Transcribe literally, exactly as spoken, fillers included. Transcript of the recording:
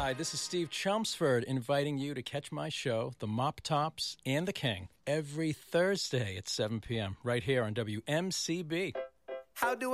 Hi, this is Steve Chelmsford inviting you to catch my show, The Mop Tops and the King, every Thursday at seven p.m. right here on W M C B. How do